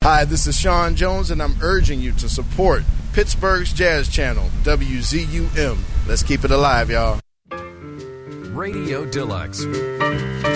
Hi, this is Sean Jones, and I'm urging you to support Pittsburgh's Jazz Channel, WZUM. Let's keep it alive, y'all. Radio Deluxe.